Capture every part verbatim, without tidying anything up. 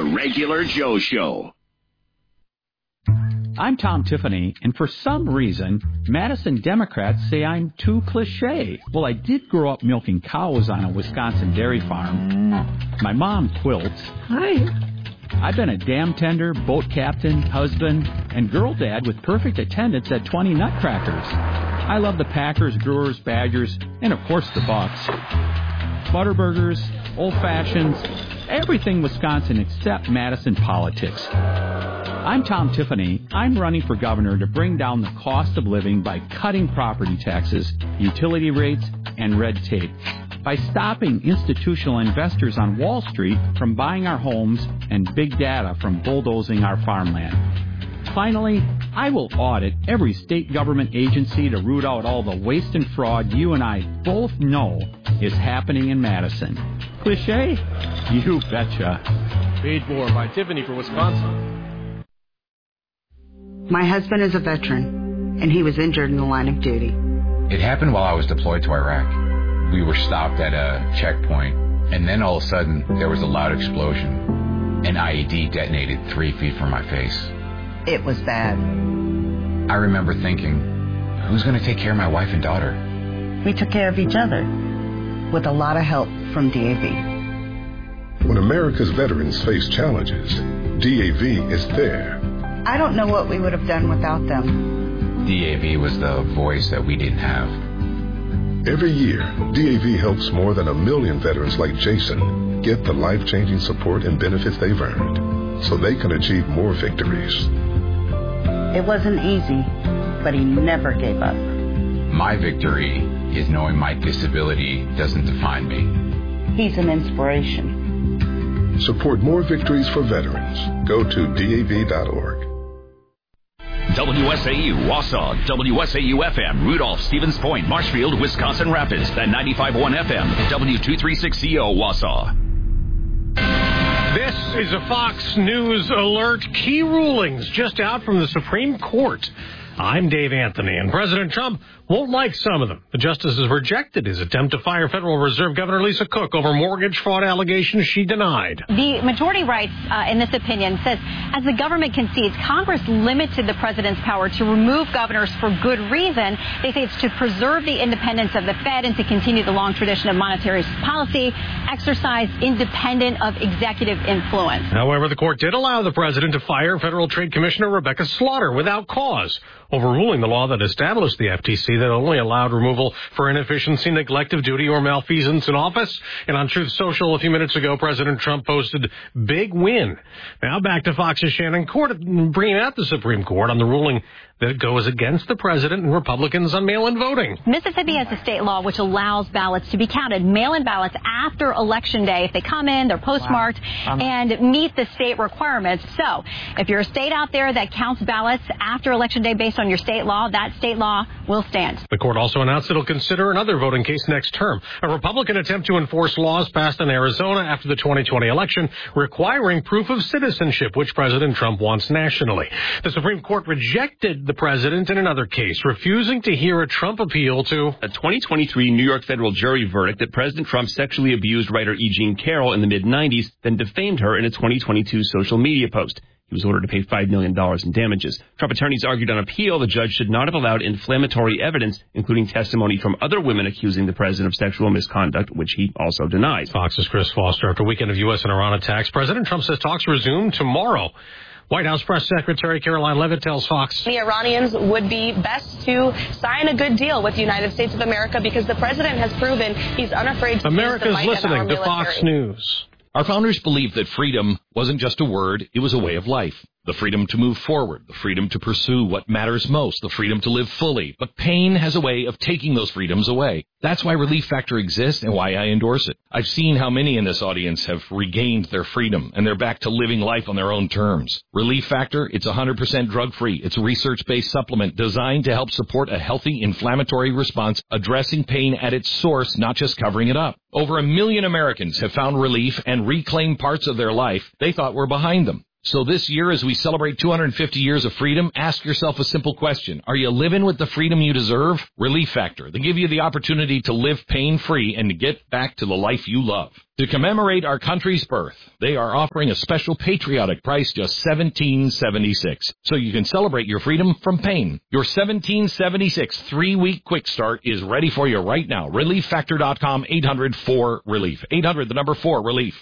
The Regular Joe Show. I'm Tom Tiffany, and for some reason, Madison Democrats say I'm too cliche. Well, I did grow up milking cows on a Wisconsin dairy farm. My mom quilts. Hi. I've been a dam tender, boat captain, husband, and girl dad with perfect attendance at twenty Nutcrackers. I love the Packers, Brewers, Badgers, and of course the Bucks. Butterburgers, old fashions, everything Wisconsin except Madison politics. I'm Tom Tiffany. I'm running for governor to bring down the cost of living by cutting property taxes, utility rates, and red tape. By stopping institutional investors on Wall Street from buying our homes and big data from bulldozing our farmland. Finally, I will audit every state government agency to root out all the waste and fraud you and I both know is happening in Madison. Cliché? You betcha. Paid for by Tiffany for Wisconsin. My husband is a veteran, and he was injured in the line of duty. It happened while I was deployed to Iraq. We were stopped at a checkpoint, and then all of a sudden, there was a loud explosion. An I E D detonated three feet from my face. It was bad. I remember thinking, who's going to take care of my wife and daughter? We took care of each other, with a lot of help from D A V. When America's veterans face challenges, D A V is there. I don't know what we would have done without them. D A V was the voice that we didn't have. Every year, D A V helps more than a million veterans like Jason get the life-changing support and benefits they've earned so they can achieve more victories. It wasn't easy, but he never gave up. My victory is knowing my disability doesn't define me. He's an inspiration. Support more victories for veterans. Go to D A V dot org. W S A U, Wausau, W S A U F M, Rudolph, Stevens Point, Marshfield, Wisconsin Rapids, and ninety-five point one F M, W two thirty-six C O, Wausau. This is a Fox News alert. Key rulings just out from the Supreme Court. I'm Dave Anthony, and President Trump won't like some of them. The justices rejected his attempt to fire Federal Reserve Governor Lisa Cook over mortgage fraud allegations she denied. The majority writes uh, in this opinion says, as the government concedes, Congress limited the president's power to remove governors for good reason. They say it's to preserve the independence of the Fed and to continue the long tradition of monetary policy exercised independent of executive influence. However, the court did allow the president to fire Federal Trade Commissioner Rebecca Slaughter without cause, overruling the law that established the F T C that only allowed removal for inefficiency, neglect of duty, or malfeasance in office. And on Truth Social a few minutes ago, President Trump posted, big win. Now back to Fox's Shannon Court, bringing out the Supreme Court on the ruling that goes against the president and Republicans on mail-in voting. Mississippi has a state law which allows ballots to be counted, mail-in ballots after Election Day. If they come in, they're postmarked wow. um, and meet the state requirements. So if you're a state out there that counts ballots after Election Day based on your state law, that state law will stand. The court also announced it'll consider another voting case next term, a Republican attempt to enforce laws passed in Arizona after the twenty twenty election requiring proof of citizenship, which President Trump wants nationally. The Supreme Court rejected the president in another case, refusing to hear a Trump appeal to a twenty twenty-three New York federal jury verdict that President Trump sexually abused writer E. Jean Carroll in the mid nineties, then defamed her in a twenty twenty-two social media post. He was ordered to pay five million dollars in damages. Trump attorneys argued on appeal the judge should not have allowed inflammatory evidence, including testimony from other women accusing the president of sexual misconduct, which he also denies. Fox's Chris Foster. After a weekend of U S and Iran attacks, President Trump says talks resume tomorrow. White House Press Secretary Caroline Leavitt tells Fox the Iranians would be best to sign a good deal with the United States of America because the president has proven he's unafraid to America's use the might listening of our to military. Fox News. Our founders believed that freedom wasn't just a word, it was a way of life. The freedom to move forward, the freedom to pursue what matters most, the freedom to live fully. But pain has a way of taking those freedoms away. That's why Relief Factor exists and why I endorse it. I've seen how many in this audience have regained their freedom, and they're back to living life on their own terms. Relief Factor, it's one hundred percent drug-free. It's a research-based supplement designed to help support a healthy inflammatory response, addressing pain at its source, not just covering it up. Over a million Americans have found relief and reclaimed parts of their life they thought were behind them. So this year, as we celebrate two hundred fifty years of freedom, ask yourself a simple question. Are you living with the freedom you deserve? Relief Factor. They give you the opportunity to live pain-free and to get back to the life you love. To commemorate our country's birth, they are offering a special patriotic price, just seventeen seventy-six, so you can celebrate your freedom from pain. Your seventeen seventy-six three-week quick start is ready for you right now. relief factor dot com, eight hundred four relief. eight hundred, the number four, relief.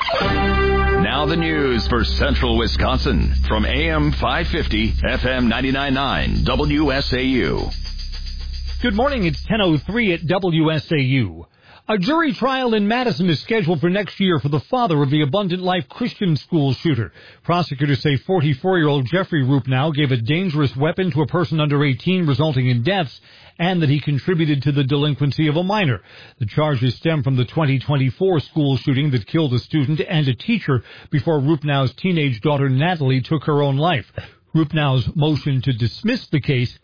Now the news for Central Wisconsin from A M five fifty, F M ninety-nine point nine, W S A U. Good morning, it's ten oh three at W S A U. A jury trial in Madison is scheduled for next year for the father of the Abundant Life Christian School shooter. Prosecutors say forty-four-year-old Jeffrey Rupnow gave a dangerous weapon to a person under eighteen, resulting in deaths, and that he contributed to the delinquency of a minor. The charges stem from the twenty twenty-four school shooting that killed a student and a teacher before Rupnow's teenage daughter Natalie took her own life. Rupnow's motion to dismiss the case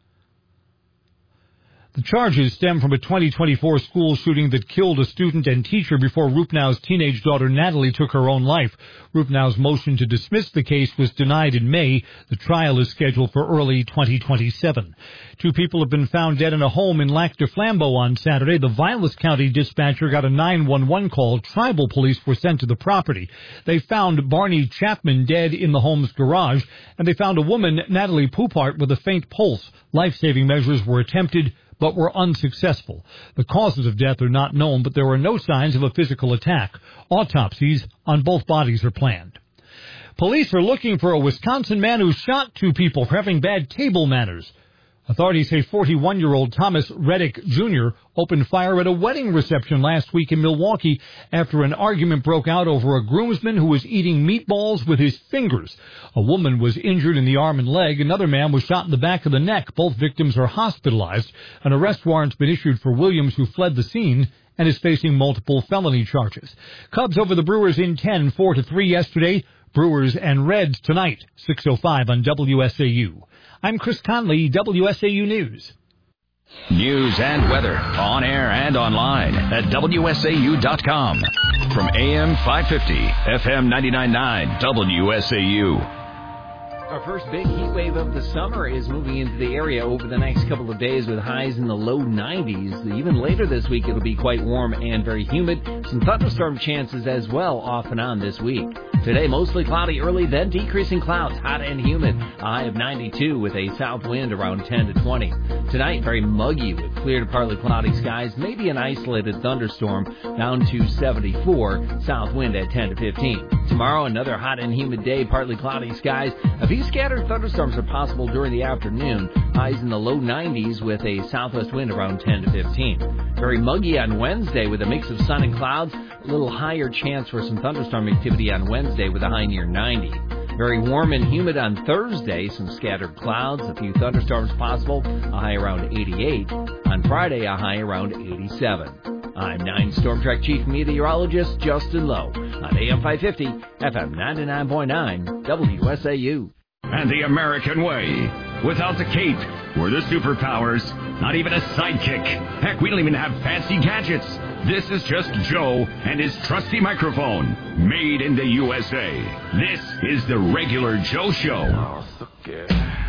The charges stem from a twenty twenty-four school shooting that killed a student and teacher before Rupnow's teenage daughter Natalie took her own life. Rupnow's motion to dismiss the case was denied in May. The trial is scheduled for early twenty twenty-seven. Two people have been found dead in a home in Lac du Flambeau on Saturday. The Vilas County dispatcher got a nine one one call. Tribal police were sent to the property. They found Barney Chapman dead in the home's garage, and they found a woman, Natalie Poupart, with a faint pulse. Life-saving measures were attempted, but were unsuccessful. The causes of death are not known, but there were no signs of a physical attack. Autopsies on both bodies are planned. Police are looking for a Wisconsin man who shot two people for having bad table manners. Authorities say forty-one-year-old Thomas Reddick Junior opened fire at a wedding reception last week in Milwaukee after an argument broke out over a groomsman who was eating meatballs with his fingers. A woman was injured in the arm and leg. Another man was shot in the back of the neck. Both victims are hospitalized. An arrest warrant's been issued for Williams, who fled the scene and is facing multiple felony charges. Cubs over the Brewers in ten, four to three yesterday. Brewers and Reds tonight, six oh five on W S A U. I'm Chris Conley, W S A U News. News and weather on air and online at W S A U dot com. From A M five fifty, F M ninety-nine point nine, W S A U. Our first big heat wave of the summer is moving into the area over the next couple of days with highs in the low nineties. Even later this week, it'll be quite warm and very humid. Some thunderstorm chances as well off and on this week. Today, mostly cloudy early, then decreasing clouds, hot and humid. A high of ninety-two with a south wind around ten to twenty. Tonight, very muggy with clear to partly cloudy skies, maybe an isolated thunderstorm, down to seventy-four, south wind at ten to fifteen. Tomorrow, another hot and humid day, partly cloudy skies. A few scattered thunderstorms are possible during the afternoon. Highs in the low nineties with a southwest wind around ten to fifteen. Very muggy on Wednesday with a mix of sun and clouds. A little higher chance for some thunderstorm activity on Wednesday with a high near ninety. Very warm and humid on Thursday. Some scattered clouds, a few thunderstorms possible. A high around eighty-eight. On Friday, a high around eighty-seven. I'm nine Storm Track Chief Meteorologist Justin Lowe on A M five fifty, F M ninety-nine point nine, W S A U. And the American way. Without the cape, we're the superpowers. Not even a sidekick. Heck, we don't even have fancy gadgets. This is just Joe and his trusty microphone. Made in the U S A. This is the Regular Joe Show. Oh, so good.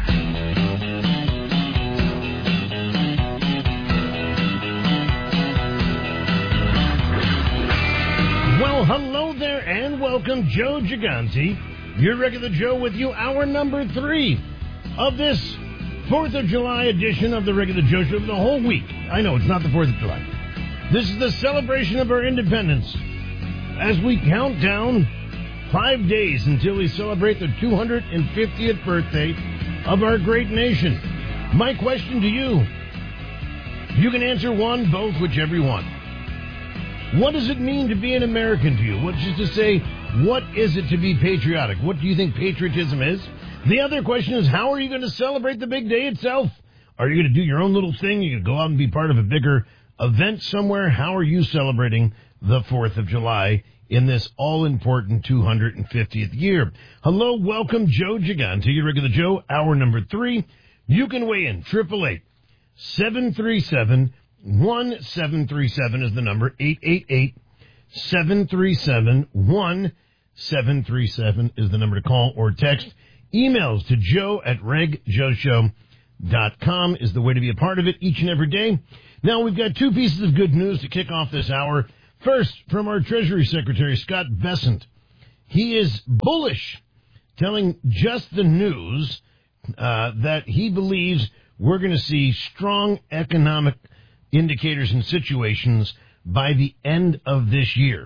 Well, hello there and welcome, Joe Gigante. Your Regular Joe with you, hour number three of this fourth of July edition of the Regular Joe Show. The whole week. I know, it's not the fourth of July. This is the celebration of our independence as we count down five days until we celebrate the two hundred fiftieth birthday of our great nation. My question to you, you can answer one, both, whichever you want. What does it mean to be an American to you? Which is to say, what is it to be patriotic? What do you think patriotism is? The other question is, how are you going to celebrate the big day itself? Are you going to do your own little thing? Are you going to go out and be part of a bigger event somewhere? How are you celebrating the fourth of July in this all-important two hundred fiftieth year? Hello, welcome, Joe Gigante, your Regular Joe, hour number three. You can weigh in, triple eight, seven three seven, one seven three seven is the number, eight eight eight, seven three seven, one seven three seven is the number to call or text. Emails to joe at reg joe show dot com is the way to be a part of it each and every day. Now, we've got two pieces of good news to kick off this hour. First, from our Treasury Secretary, Scott Bessent. He is bullish, telling Just the News uh, that he believes we're going to see strong economic indicators and situations by the end of this year.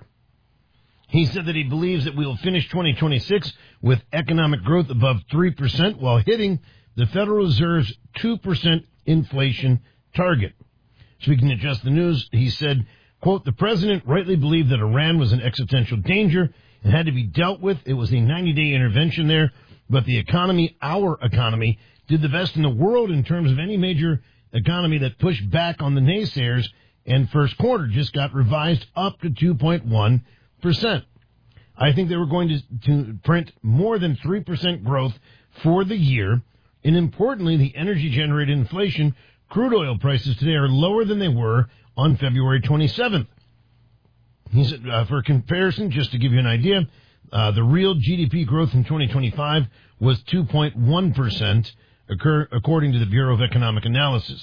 He said that he believes that we will finish twenty twenty-six with economic growth above three percent while hitting the Federal Reserve's two percent inflation target. Speaking to Just the News, he said, quote, the president rightly believed that Iran was an existential danger and had to be dealt with. It was a ninety-day intervention there, but the economy, our economy, did the best in the world in terms of any major economy that pushed back on the naysayers, and first quarter just got revised up to two point one percent. I think they were going to, to print more than three percent growth for the year, and importantly, the energy-generated inflation, crude oil prices today are lower than they were on February twenty-seventh. He said, uh, for comparison, just to give you an idea, uh, the real G D P growth in twenty twenty-five was two point one percent, occur, according to the Bureau of Economic Analysis.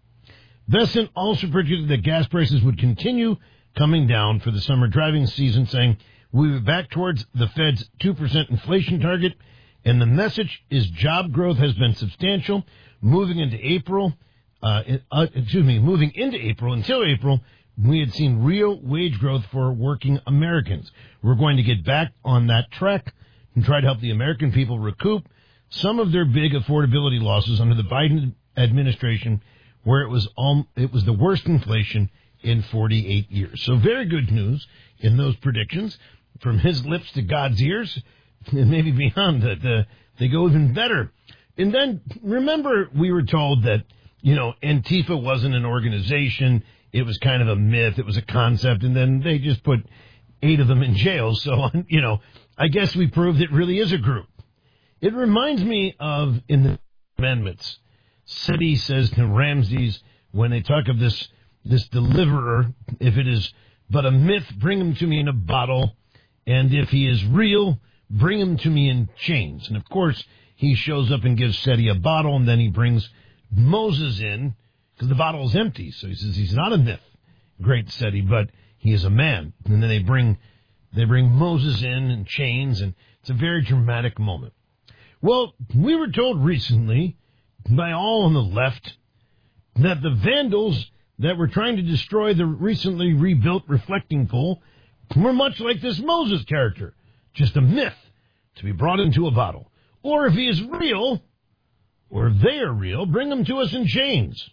Bessent also predicted that gas prices would continue coming down for the summer driving season, saying, we were back towards the Fed's two percent inflation target, and the message is job growth has been substantial. Moving into April, uh, uh, excuse me, moving into April, until April, we had seen real wage growth for working Americans. We're going to get back on that track and try to help the American people recoup some of their big affordability losses under the Biden administration, where it was um, it was the worst inflation in forty-eight years. So very good news in those predictions. From his lips to God's ears, and maybe beyond that, the, they go even better. And then, remember, we were told that, you know, Antifa wasn't an organization. It was kind of a myth. It was a concept. And then they just put eight of them in jail. So, you know, I guess we proved it really is a group. It reminds me of, in the amendments, SETI says to Ramses, when they talk of this, this deliverer, if it is but a myth, bring him to me in a bottle. And if he is real, bring him to me in chains. And, of course, he shows up and gives SETI a bottle, and then he brings Moses in, because the bottle is empty. So he says he's not a myth, great SETI, but he is a man. And then they bring they bring Moses in in chains, and it's a very dramatic moment. Well, we were told recently by all on the left that the vandals that were trying to destroy the recently rebuilt reflecting pool were much like this Moses character, just a myth to be brought into a bottle. Or if he is real, or if they are real, bring them to us in chains.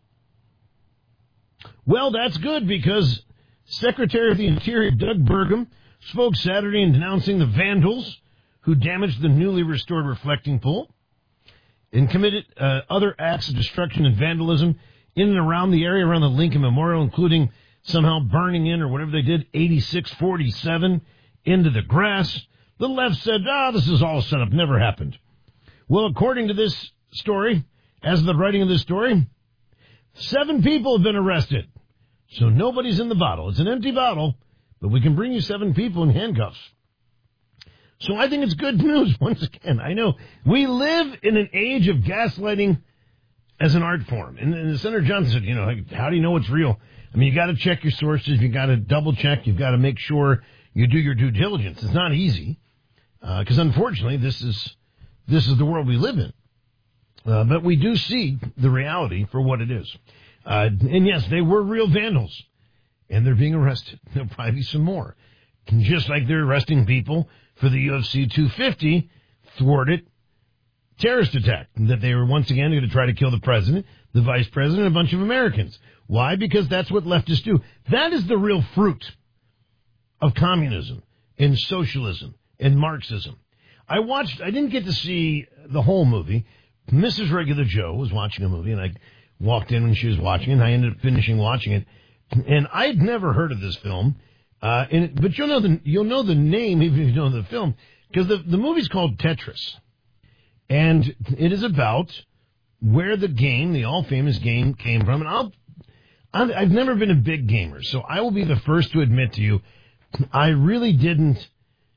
Well, that's good, because Secretary of the Interior Doug Burgum spoke Saturday in denouncing the vandals who damaged the newly restored reflecting pool and committed uh, other acts of destruction and vandalism in and around the area around the Lincoln Memorial, including somehow burning in, or whatever they did, eighty-six forty-seven into the grass. The left said, ah, this is all set up, never happened. Well, according to this story, as of the writing of this story, seven people have been arrested. So nobody's in the bottle. It's an empty bottle, but we can bring you seven people in handcuffs. So I think it's good news once again. I know we live in an age of gaslighting as an art form. And, and Senator Johnson said, you know, how do you know what's real? I mean, you got to check your sources. You got to double check. You've got to make sure you do your due diligence. It's not easy, because uh, unfortunately, this is this is the world we live in. Uh, but we do see the reality for what it is. Uh, and yes, they were real vandals, and they're being arrested. There'll probably be some more, and just like they're arresting people for the U F C two fifty thwarted terrorist attack that they were once again going to try to kill the president, the vice president, and a bunch of Americans. Why? Because that's what leftists do. That is the real fruit of communism and socialism and Marxism. I watched, I didn't get to see the whole movie. Missus Regular Joe was watching a movie, and I walked in when she was watching it, and I ended up finishing watching it. And I'd never heard of this film, uh, and it, but you'll know the you'll know the name even if you don't know the film, because the, the movie's called Tetris. And it is about where the game, the all-famous game, came from. And I'll, I've never been a big gamer, so I will be the first to admit to you, I really didn't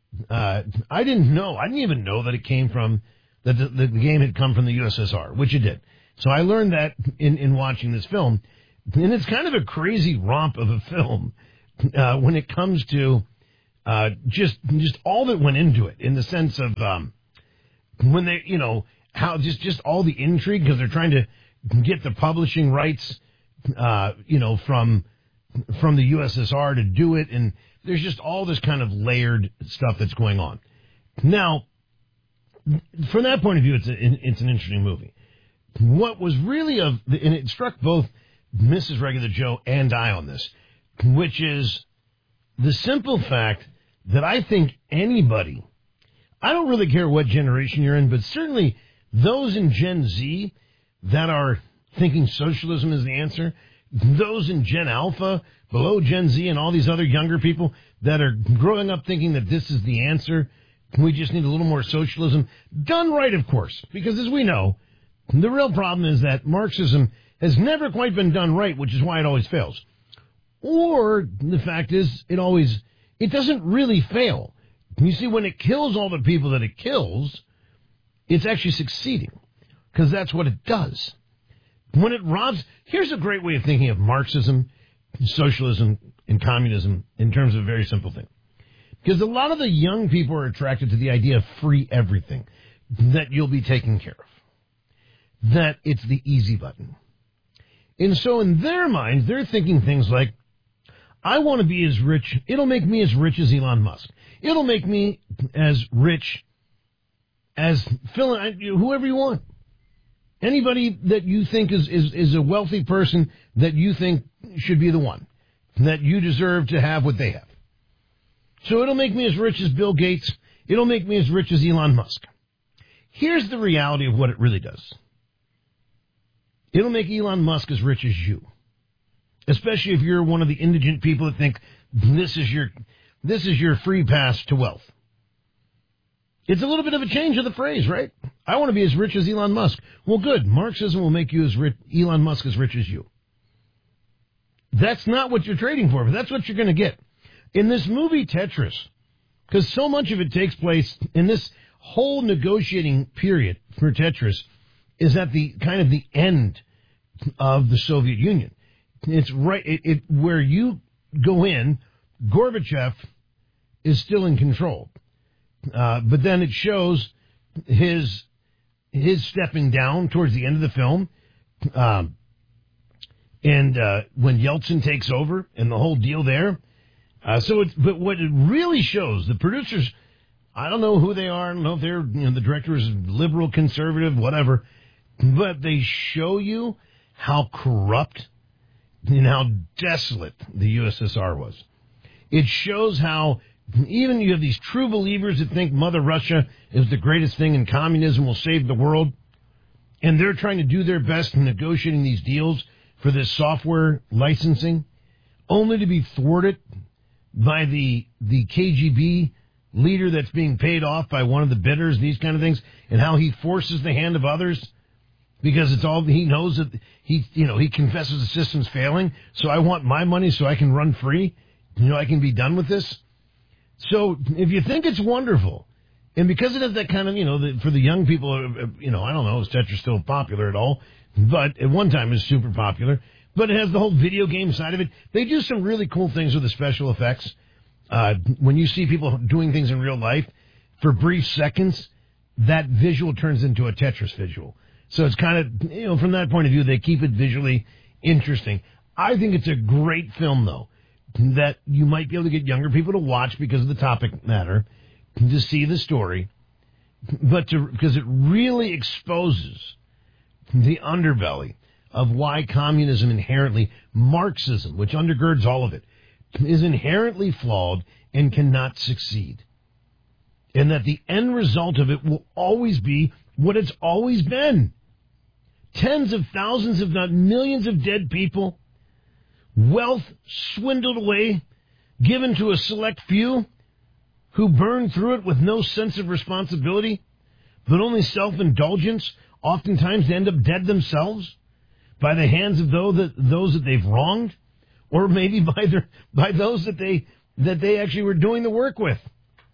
uh, I didn't know. I didn't even know that it came from, that the, the game had come from the U S S R, which it did. So I learned that in, in watching this film. And it's kind of a crazy romp of a film uh, when it comes to uh, just just all that went into it, in the sense of um, when they, you know, how just, just all the intrigue, because they're trying to get the publishing rights, uh, you know, from from the U S S R to do it. And there's just all this kind of layered stuff that's going on. Now, from that point of view, it's a, it's an interesting movie. What was really of, and it struck both Missus Regular Joe and I on this, which is the simple fact that I think anybody, I don't really care what generation you're in, but certainly those in Gen Z that are thinking socialism is the answer, those in Gen Alpha, below Gen Z, and all these other younger people that are growing up thinking that this is the answer, we just need a little more socialism, done right, of course, because as we know, the real problem is that Marxism has never quite been done right, which is why it always fails. Or the fact is, it always, it doesn't really fail. You see, when it kills all the people that it kills, it's actually succeeding, because that's what it does. When it robs, here's a great way of thinking of Marxism, socialism, and communism in terms of a very simple thing. Because a lot of the young people are attracted to the idea of free everything, that you'll be taken care of, that it's the easy button. And so in their minds, they're thinking things like, I want to be as rich, it'll make me as rich as Elon Musk. It'll make me as rich as Phil, whoever you want. Anybody that you think is, is, is a wealthy person that you think should be the one, that you deserve to have what they have. So it'll make me as rich as Bill Gates. It'll make me as rich as Elon Musk. Here's the reality of what it really does. It'll make Elon Musk as rich as you, especially if you're one of the indigent people that think this is your this is your free pass to wealth. It's a little bit of a change of the phrase, right? I want to be as rich as Elon Musk. Well, good. Marxism will make you as rich, Elon Musk as rich as you. That's not what you're trading for, but that's what you're going to get. In this movie Tetris, because so much of it takes place in this whole negotiating period for Tetris, is at the kind of the end of the Soviet Union. It's right it, it where you go in, Gorbachev is still in control, uh, but then it shows his his stepping down towards the end of the film, um, and uh, when Yeltsin takes over and the whole deal there. Uh, so, it's, but what it really shows, the producers, I don't know who they are. I don't know if they're, you know, the director is liberal, conservative, whatever. But they show you how corrupt and how desolate the U S S R was. It shows how even you have these true believers that think Mother Russia is the greatest thing and communism will save the world. And they're trying to do their best in negotiating these deals for this software licensing, only to be thwarted by the the K G B leader that's being paid off by one of the bidders, these kind of things, and how he forces the hand of others because it's all he knows that he, you know, he confesses the system's failing. So I want my money so I can run free. You know, I can be done with this. So if you think it's wonderful, and because it has that kind of, you know, the, for the young people, you know, I don't know, is Tetris still popular at all? But at one time it was super popular. But it has the whole video game side of it. They do some really cool things with the special effects. Uh, when you see people doing things in real life, for brief seconds, that visual turns into a Tetris visual. So it's kind of, you know, from that point of view, they keep it visually interesting. I think it's a great film, though, that you might be able to get younger people to watch because of the topic matter, to see the story, but to because it really exposes the underbelly of why communism inherently, Marxism, which undergirds all of it, is inherently flawed and cannot succeed. And that the end result of it will always be what it's always been. Tens of thousands, if not millions of dead people, wealth swindled away, given to a select few who burn through it with no sense of responsibility, but only self-indulgence, oftentimes they end up dead themselves by the hands of those that, those that they've wronged, or maybe by their, by those that they that they actually were doing the work with.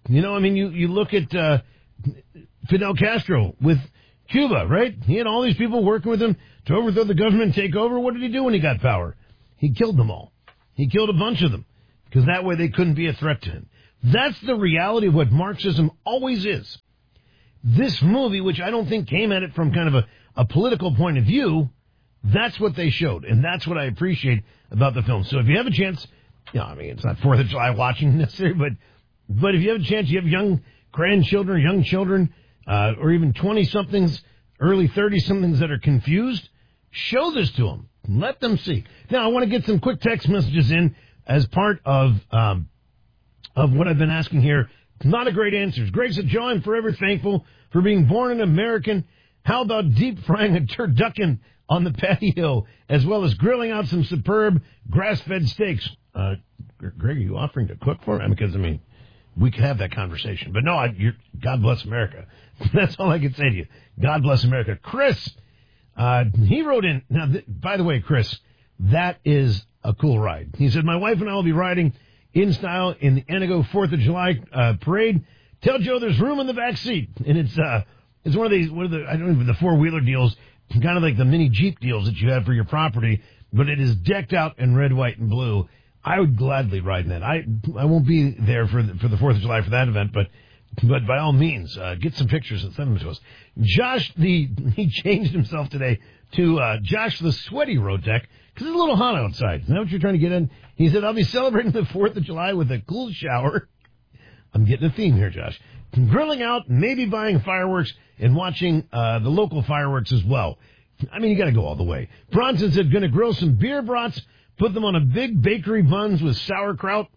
You know, I mean, you, you look at uh, Fidel Castro with Cuba, right? He had all these people working with him to overthrow the government and take over. What did he do when he got power? He killed them all. He killed a bunch of them because that way they couldn't be a threat to him. That's the reality of what Marxism always is. This movie, which I don't think came at it from kind of a, a political point of view, that's what they showed, and that's what I appreciate about the film. So if you have a chance, you know, I mean, it's not fourth of July watching necessarily, but but if you have a chance, you have young grandchildren, young children, uh, or even twenty-somethings, early thirty-somethings that are confused, show this to them. Let them see. Now, I want to get some quick text messages in as part of um, of what I've been asking here. A lot of great answers. Greg said, Joe, I'm forever thankful for being born an American. How about deep frying a turducken on the patio, as well as grilling out some superb grass-fed steaks? Uh, Greg, are you offering to cook for me? Because, I mean, we could have that conversation. But no, I, you're, God bless America. That's all I can say to you. God bless America. Chris, uh, he wrote in. Now, th- by the way, Chris, that is a cool ride. He said, my wife and I will be riding in style in the Anago fourth of July uh, parade. Tell Joe there's room in the back seat. And it's uh, it's one of these, one of the, I don't know, the four-wheeler deals, kind of like the mini Jeep deals that you have for your property, but it is decked out in red, white, and blue. I would gladly ride in that. I I won't be there for the, for the fourth of July for that event, but but by all means, uh, get some pictures and send them to us. Josh, the he changed himself today to uh, Josh the Sweaty Road Deck because it's a little hot outside. Is that what you're trying to get in? He said, I'll be celebrating the fourth of July with a cool shower. I'm getting a theme here, Josh. Grilling out, maybe buying fireworks, and watching uh, the local fireworks as well. I mean, you got to go all the way. Bronson said, going to grill some beer brats, put them on a big bakery buns with sauerkraut.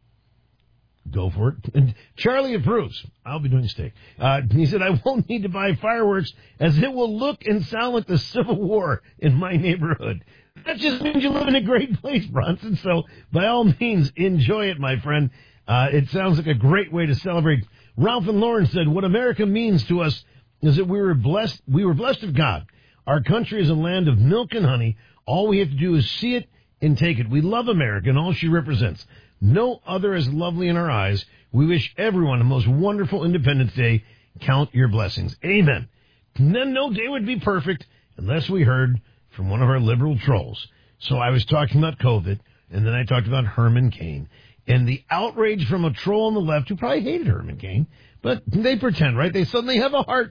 Go for it. And Charlie approves. I'll be doing steak. Uh, he said, I won't need to buy fireworks as it will look and sound like the Civil War in my neighborhood. That just means you live in a great place, Bronson. So by all means, enjoy it, my friend. Uh, it sounds like a great way to celebrate. Ralph and Lauren said, what America means to us is that we were blessed. We were blessed of God. Our country is a land of milk and honey. All we have to do is see it and take it. We love America and all she represents. No other is lovely in our eyes. We wish everyone a most wonderful Independence Day. Count your blessings. Amen. And then no day would be perfect unless we heard from one of our liberal trolls. So I was talking about COVID, and then I talked about Herman Cain. And the outrage from a troll on the left who probably hated Herman Cain, but they pretend, right? They suddenly have a heart.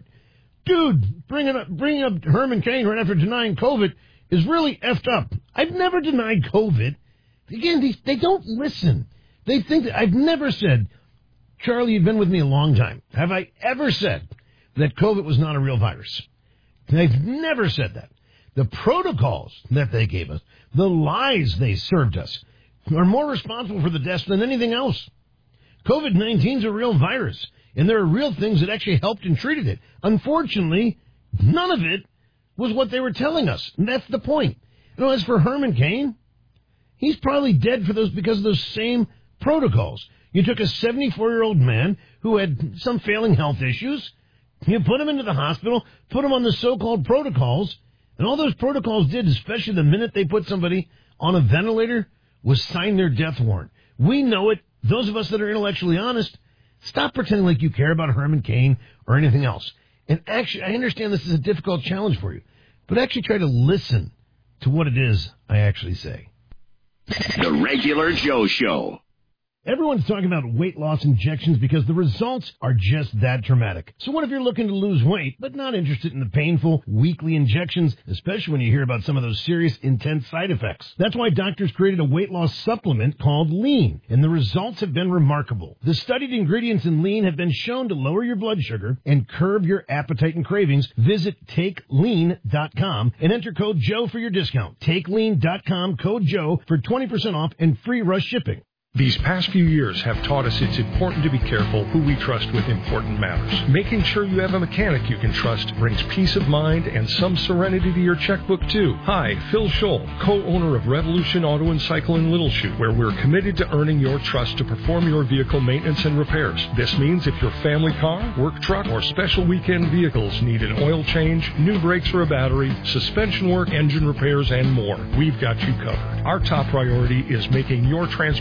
Dude, bringing up, bringing up Herman Cain right after denying COVID is really effed up. I've never denied COVID. Again, they, they don't listen. They think that I've never said, Charlie, you've been with me a long time. Have I ever said that COVID was not a real virus? I've never said that. The protocols that they gave us, the lies they served us, are more responsible for the deaths than anything else. COVID nineteen is a real virus, and there are real things that actually helped and treated it. Unfortunately, none of it was what they were telling us, and that's the point. You know, as for Herman Cain, he's probably dead for those because of those same protocols. You took a seventy-four-year-old man who had some failing health issues, you put him into the hospital, put him on the so-called protocols, and all those protocols did, especially the minute they put somebody on a ventilator, was sign their death warrant. We know it. Those of us that are intellectually honest, stop pretending like you care about Herman Cain or anything else. And actually, I understand this is a difficult challenge for you, but actually try to listen to what it is I actually say. The Regular Joe Show. Everyone's talking about weight loss injections because the results are just that dramatic. So what if you're looking to lose weight, but not interested in the painful weekly injections, especially when you hear about some of those serious, intense side effects? That's why doctors created a weight loss supplement called Lean, and the results have been remarkable. The studied ingredients in Lean have been shown to lower your blood sugar and curb your appetite and cravings. Visit take lean dot com and enter code Joe for your discount. take lean dot com, code Joe for twenty percent off and free rush shipping. These past few years have taught us it's important to be careful who we trust with important matters. Making sure you have a mechanic you can trust brings peace of mind and some serenity to your checkbook, too. Hi, Phil Scholl, co-owner of Revolution Auto and Cycle in Little Chute, where we're committed to earning your trust to perform your vehicle maintenance and repairs. This means if your family car, work truck, or special weekend vehicles need an oil change, new brakes for a battery, suspension work, engine repairs, and more, we've got you covered. Our top priority is making your transportation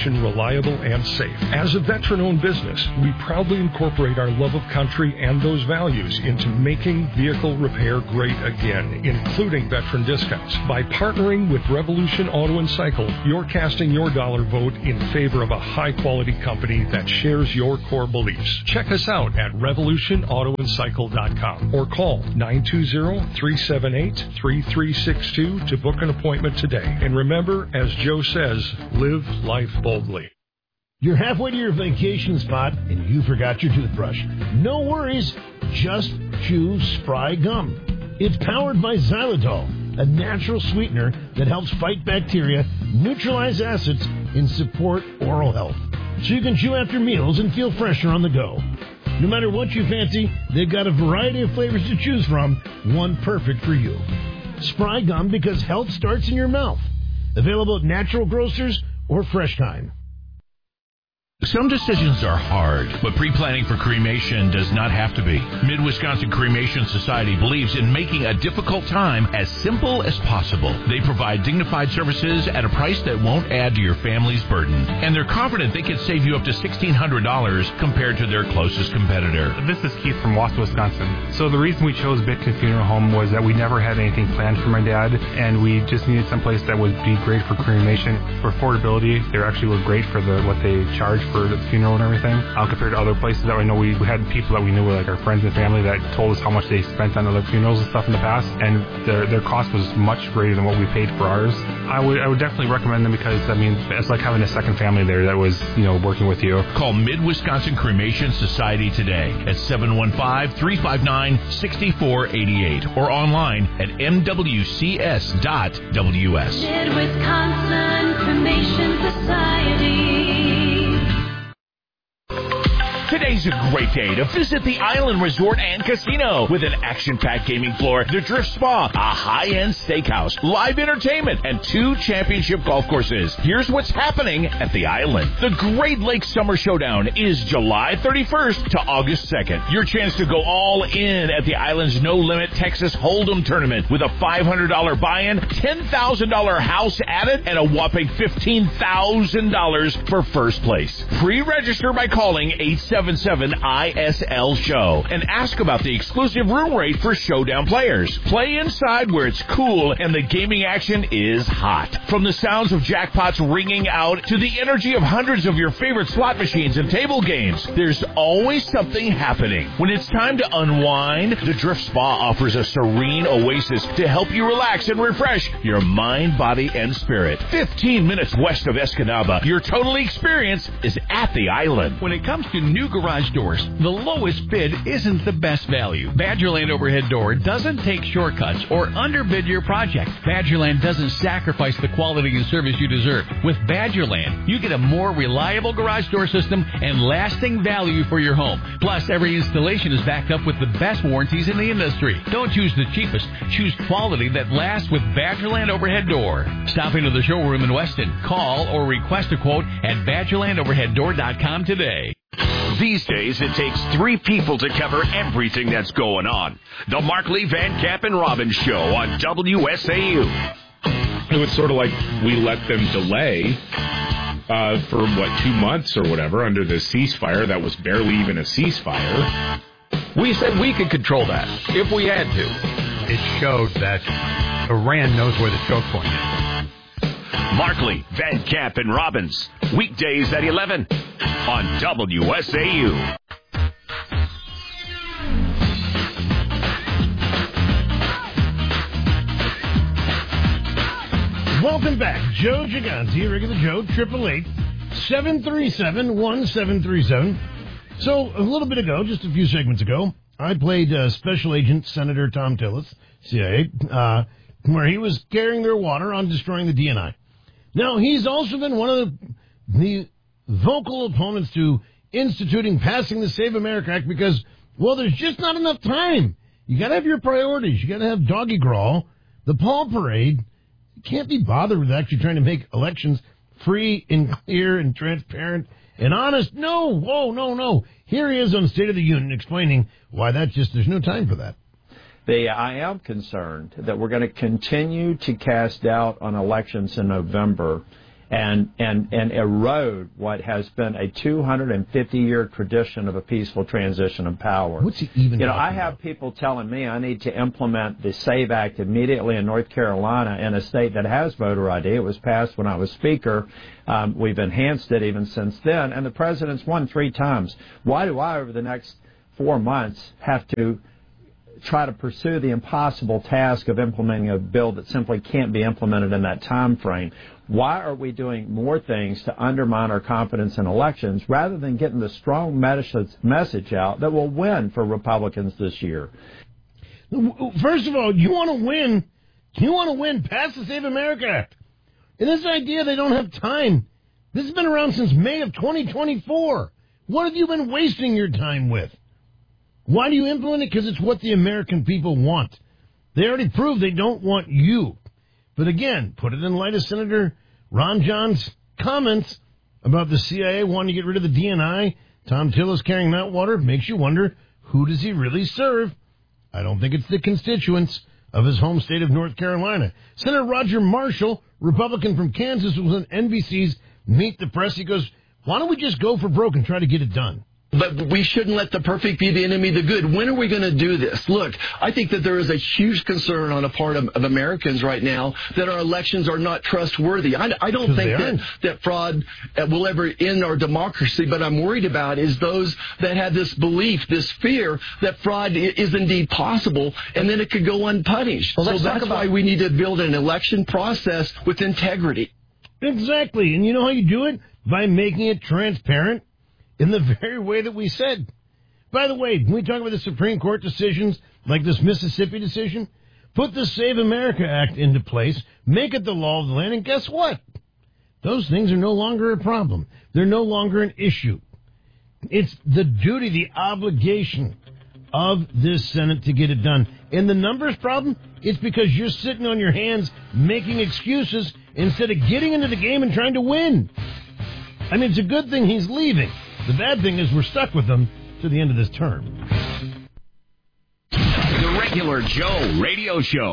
Revolution reliable and safe. As a veteran-owned business, we proudly incorporate our love of country and those values into making vehicle repair great again, including veteran discounts. By partnering with Revolution Auto and Cycle, you're casting your dollar vote in favor of a high-quality company that shares your core beliefs. Check us out at revolution auto and cycle dot com or call nine two zero, three seven eight, three three six two to book an appointment today. And remember, as Joe says, live life boldly. You're halfway to your vacation spot and you forgot your toothbrush. No worries, just chew Spry Gum. It's powered by xylitol, a natural sweetener that helps fight bacteria, neutralize acids, and support oral health. So you can chew after meals and feel fresher on the go. No matter what you fancy, they've got a variety of flavors to choose from, one perfect for you. Spry Gum, because health starts in your mouth. Available at natural grocers or Fresh Kind. Some decisions are hard, but pre-planning for cremation does not have to be. Mid-Wisconsin Cremation Society believes in making a difficult time as simple as possible. They provide dignified services at a price that won't add to your family's burden. And they're confident they can save you up to sixteen hundred dollars compared to their closest competitor. This is Keith from Wausau, Wisconsin. So the reason we chose Bitkin Funeral Home was that we never had anything planned for my dad, and we just needed someplace that would be great for cremation. For affordability, they actually were great for the what they charge for the funeral and everything, uh, compared to other places that we know. We, we had people that we knew were like our friends and family that told us how much they spent on other funerals and stuff in the past, and their their cost was much greater than what we paid for ours. I would I would definitely recommend them because, I mean, it's like having a second family there that was, you know, working with you. Call Mid-Wisconsin Cremation Society today at seven one five, three five nine, six four eight eight or online at m w c s dot w s. Mid-Wisconsin Cremation Society. Today's a great day to visit the Island Resort and Casino with an action-packed gaming floor, the Drift Spa, a high-end steakhouse, live entertainment, and two championship golf courses. Here's what's happening at the Island. The Great Lakes Summer Showdown is July thirty-first to August second. Your chance to go all in at the Island's no-limit Texas Hold'em tournament with a five hundred dollars buy-in, ten thousand dollars house added, and a whopping fifteen thousand dollars for first place. Pre-register by calling eight seven seven I S L show and ask about the exclusive room rate for Showdown players. Play inside where it's cool and the gaming action is hot. From the sounds of jackpots ringing out to the energy of hundreds of your favorite slot machines and table games, there's always something happening. When it's time to unwind, the Drift Spa offers a serene oasis to help you relax and refresh your mind, body, and spirit. fifteen minutes west of Escanaba, your total experience is at the Island. When it comes to new garage doors, the lowest bid isn't the best value. Badgerland Overhead Door doesn't take shortcuts or underbid your project. Badgerland doesn't sacrifice the quality and service you deserve. With Badgerland, you get a more reliable garage door system and lasting value for your home. Plus, every installation is backed up with the best warranties in the industry. Don't choose the cheapest. Choose quality that lasts with Badgerland Overhead Door. Stop into the showroom in Weston. Call or request a quote at badgerland overhead door dot com today. These days, it takes three people to cover everything that's going on. The Markley, Van Camp, and Robbins Show on W S A U. It was sort of like we let them delay uh, for, what, two months or whatever under the ceasefire that was barely even a ceasefire. We said we could control that if we had to. It showed that Iran knows where the choke point is. Markley, Van Camp, and Robbins. Weekdays at eleven on W S A U. Welcome back. Joe Gigante, regular Joe, triple eight, seven three seven, one seven three seven. So, a little bit ago, just a few segments ago, I played uh, Special Agent Senator Tom Tillis, C I A, uh, where he was carrying their water on destroying the D N I. Now, he's also been one of the, the vocal opponents to instituting passing the Save America Act because, well, there's just not enough time. You got to have your priorities. You got to have doggy crawl, the Paul Parade. You can't be bothered with actually trying to make elections free and clear and transparent and honest. No, whoa, no, no. Here he is on State of the Union explaining why that's just, there's no time for that. The, I am concerned that we're going to continue to cast doubt on elections in November and and and erode what has been a two hundred fifty year tradition of a peaceful transition of power. What's he even? You know, I about? have people telling me I need to implement the SAVE Act immediately in North Carolina, in a state that has voter I D. It was passed when I was Speaker. Um, we've enhanced it even since then, and the president's won three times. Why do I, over the next four months, have to try to pursue the impossible task of implementing a bill that simply can't be implemented in that time frame? Why are we doing more things to undermine our confidence in elections rather than getting the strong message out that will win for Republicans this year? First of all, you want to win. You want to win. Pass the Save America Act. And this idea they don't have time, this has been around since May of twenty twenty-four. What have you been wasting your time with? Why do you implement it? Because it's what the American people want. They already proved they don't want you. But again, put it in light of Senator Ron John's comments about the C I A wanting to get rid of the D N I. Tom Tillis carrying that water makes you wonder, who does he really serve? I don't think it's the constituents of his home state of North Carolina. Senator Roger Marshall, Republican from Kansas, was on N B C's Meet the Press. He goes, why don't we just go for broke and try to get it done? But we shouldn't let the perfect be the enemy of the good. When are we going to do this? Look, I think that there is a huge concern on a part of, of Americans right now that our elections are not trustworthy. I, I don't think that, that fraud will ever end our democracy, but I'm worried about is those that have this belief, this fear that fraud is indeed possible, and then it could go unpunished. Well, so that's about- why we need to build an election process with integrity. Exactly. And you know how you do it? By making it transparent. In the very way that we said. By the way, when we talk about the Supreme Court decisions, like this Mississippi decision, put the Save America Act into place, make it the law of the land, and guess what? Those things are no longer a problem. They're no longer an issue. It's the duty, the obligation of this Senate to get it done. And the numbers problem, it's because you're sitting on your hands making excuses instead of getting into the game and trying to win. I mean, it's a good thing he's leaving. The bad thing is we're stuck with them to the end of this term. The Regular Joe Radio Show.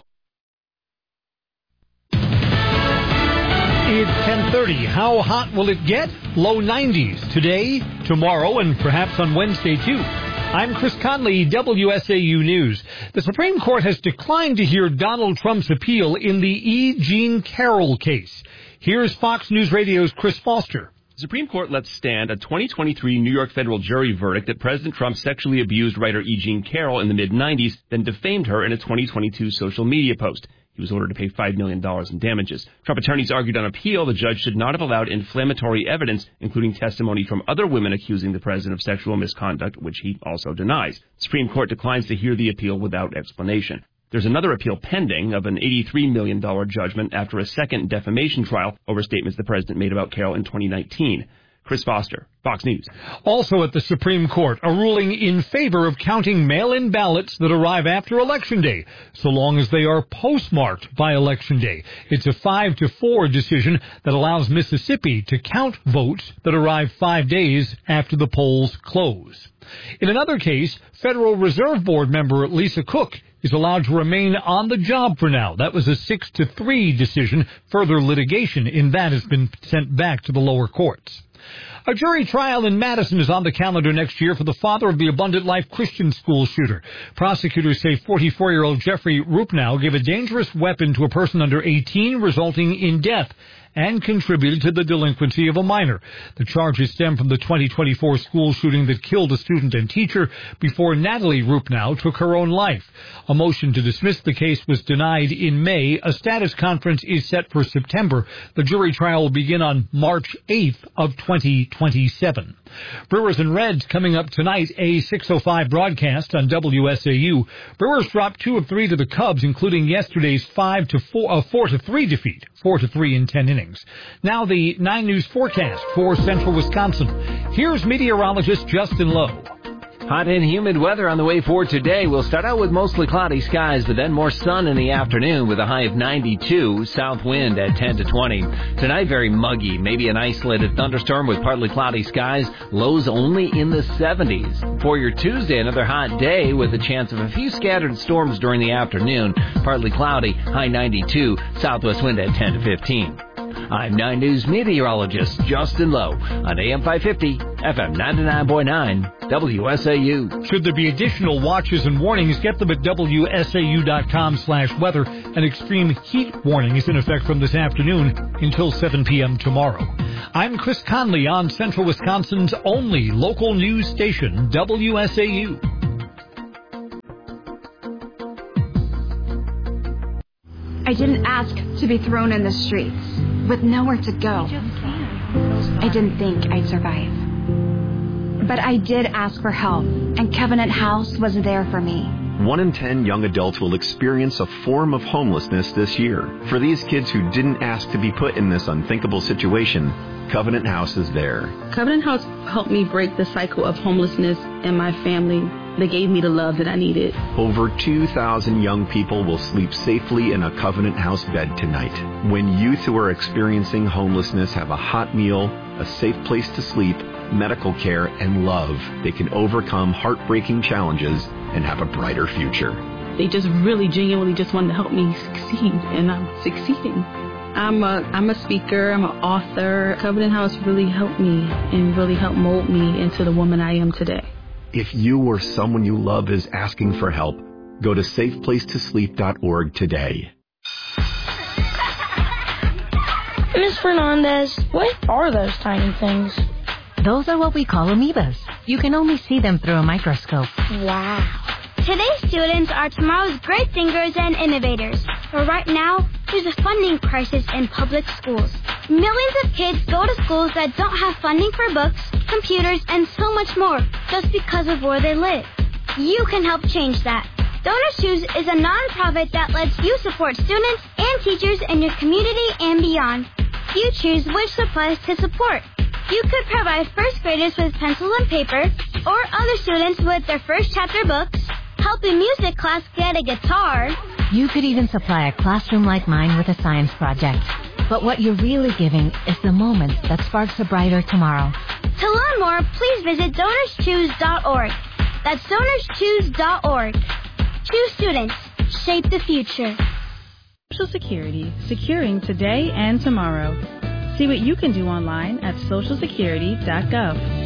It's ten thirty. How hot will it get? Low nineties today, tomorrow, and perhaps on Wednesday, too. I'm Chris Conley, W S A U News. The Supreme Court has declined to hear Donald Trump's appeal in the E. Jean Carroll case. Here's Fox News Radio's Chris Foster. The Supreme Court let stand a twenty twenty-three New York federal jury verdict that President Trump sexually abused writer E. Jean Carroll in the mid nineties, then defamed her in a twenty twenty-two social media post. He was ordered to pay five million dollars in damages. Trump attorneys argued on appeal the judge should not have allowed inflammatory evidence, including testimony from other women accusing the president of sexual misconduct, which he also denies. The Supreme Court declines to hear the appeal without explanation. There's another appeal pending of an eighty-three million dollars judgment after a second defamation trial over statements the president made about Carroll in twenty nineteen. Chris Foster, Fox News. Also at the Supreme Court, a ruling in favor of counting mail-in ballots that arrive after Election Day, so long as they are postmarked by Election Day. It's a five to four decision that allows Mississippi to count votes that arrive five days after the polls close. In another case, Federal Reserve Board member Lisa Cook is allowed to remain on the job for now. That was a six to three decision. Further litigation in that has been sent back to the lower courts. A jury trial in Madison is on the calendar next year for the father of the Abundant Life Christian School shooter. Prosecutors say forty-four-year-old Jeffrey Rupnow gave a dangerous weapon to a person under eighteen, resulting in death, and contributed to the delinquency of a minor. The charges stem from the twenty twenty-four school shooting that killed a student and teacher before Natalie Rupnow took her own life. A motion to dismiss the case was denied in May. A status conference is set for September. The jury trial will begin on March eighth of twenty twenty-seven. Brewers and Reds coming up tonight, a six oh five broadcast on W S A U. Brewers dropped two of three to the Cubs, including yesterday's five to four, uh, four to three defeat, four to three in ten innings. Now the nine News forecast for central Wisconsin. Here's meteorologist Justin Lowe. Hot and humid weather on the way for today. We'll start out with mostly cloudy skies, but then more sun in the afternoon with a high of ninety-two, south wind at ten to twenty. Tonight, very muggy, maybe an isolated thunderstorm with partly cloudy skies, lows only in the seventies. For your Tuesday, another hot day with a chance of a few scattered storms during the afternoon, partly cloudy, high ninety-two, southwest wind at ten to fifteen. I'm nine News meteorologist Justin Lowe on A M five fifty, F M ninety-nine point nine, W S A U. Should there be additional watches and warnings, get them at W S A U dot com slash weather. An extreme heat warning is in effect from this afternoon until seven p.m. tomorrow. I'm Chris Conley on Central Wisconsin's only local news station, W S A U. I didn't ask to be thrown in the streets with nowhere to go. I didn't think I'd survive. But I did ask for help, and Covenant House was there for me. One in ten young adults will experience a form of homelessness this year. For these kids who didn't ask to be put in this unthinkable situation, Covenant House is there. Covenant House helped me break the cycle of homelessness in my family. They gave me the love that I needed. Over two thousand young people will sleep safely in a Covenant House bed tonight. When youth who are experiencing homelessness have a hot meal, a safe place to sleep, medical care, and love, they can overcome heartbreaking challenges and have a brighter future. They just really genuinely just wanted to help me succeed, and I'm succeeding. I'm a I'm a speaker, I'm an author. Covenant House really helped me and really helped mold me into the woman I am today. If you or someone you love is asking for help, go to safe place to sleep dot org today. Miz Fernandez, what are those tiny things? Those are what we call amoebas. You can only see them through a microscope. Wow. Today's students are tomorrow's great thinkers and innovators. But right now, there's a funding crisis in public schools. Millions of kids go to schools that don't have funding for books, computers, and so much more just because of where they live. You can help change that. Donors Choose is a nonprofit that lets you support students and teachers in your community and beyond. You choose which supplies to support. You could provide first graders with pencil and paper, or other students with their first chapter books, help a music class get a guitar. You could even supply a classroom like mine with a science project. But what you're really giving is the moment that sparks a brighter tomorrow. To learn more, please visit donors choose dot org. That's donors choose dot org. Choose students. Shape the future. Social Security, securing today and tomorrow. See what you can do online at social security dot gov.